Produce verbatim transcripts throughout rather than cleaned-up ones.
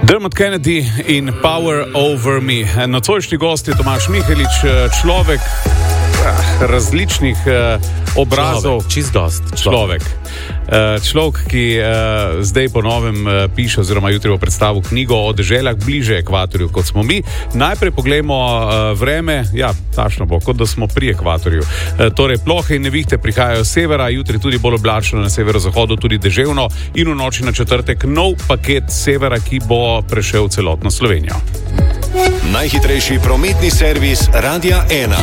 Dermot Kennedy in Power Over Me. Nocojšnji gost je Tomaž Mihelič, človek različnih obrazov. Človek, čist dost. Človek. Človek, ki zdaj po novem piše oziroma jutri bo predstavil knjigo o deželah bliže ekvatorju, kot smo mi. Najprej poglejmo vreme. Ja, tašno bo, kot da smo pri ekvatorju. Torej, plohe in nevihte prihajajo z severa, jutri tudi bolj oblačno na severozahodu, tudi deževno in v noči na četrtek nov paket severa, ki bo prešel celotno Slovenijo. Najhitrejši prometni servis Radia ena.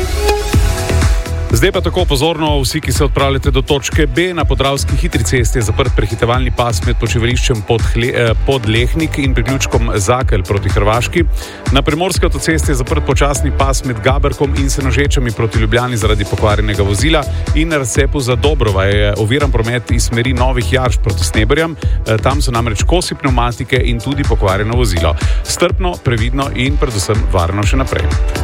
Zdaj pa tako pozorno vsi, ki se odpravljate do točke B. Na Podravski hitri cesti je zaprt prehitevalni pas med počivališčem pod, hle, pod Lehnik in priključkom Zakelj proti Hrvaški. Na Primorski avtocesti je zaprt počasni pas med Gaberkom in Senožečami proti Ljubljani zaradi pokvarjenega vozila in na razcepu za Dobrova je oviran promet iz smeri Novih Jarš proti Sneberjam. Tam so namreč kosi pneumatike in tudi pokvarjeno vozilo. Strpno, previdno in predvsem varno še naprej.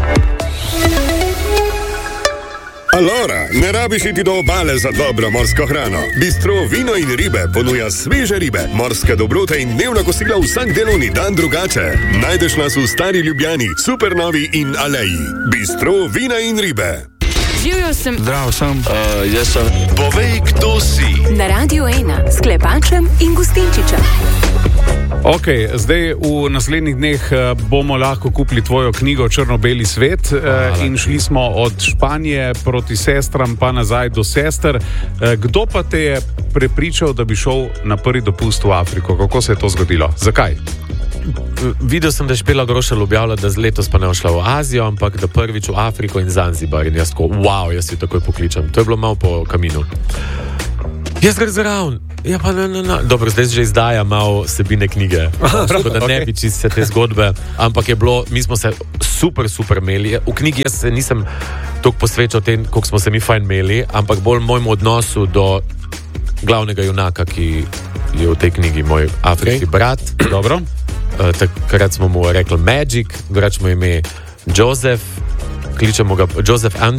Alora, ne rabiš iti do obale za dobro morsko hrano. Bistro Vino in ribe ponuja sveže ribe, morske dobrote in dnevna kosila vsak delovni dan drugače. Najdeš nas v Stari Ljubljani, Supernovi in Aleji. Bistro Vina in ribe. Živjo sem. Zdrav sem. Uh, jaz sem. Povej, kdo si. Na Radiu ena s Klepačem in Gustinčičem. Ok, zdaj v naslednjih dneh bomo lahko kupili tvojo knjigo Črno-beli svet. Hvala. In šli smo od Španije proti sestram pa nazaj do sester. Kdo pa te je prepričal, da bi šel na prvi dopust v Afriko? Kako se je to zgodilo? Zakaj? Videl sem, da je Špela Grošelj objavila, da z letos pa ne šla v Azijo, ampak da prvič v Afriko in Zanzibar. In jaz tako, wow, jaz si takoj pokličem. To je bilo malo po kaminu. Jaz gre zraven. Ja, pa ne, ne, ne. Dobro, zdaj že izdaja malo sebine knjige. Tako da ne bi čist se te zgodbe. Ampak je bilo, mi smo se super, super imeli. V knjigi jaz se nisem toliko posvečal tem, koliko smo se mi fajn imeli, ampak bolj mojemu odnosu do glavnega junaka, ki je v tej knjigi moj afriški okay. brat. Dobro. Uh, takrat smo mu rekli Magic, drugače mu ime Joseph, kličemo ga Joseph Andrew.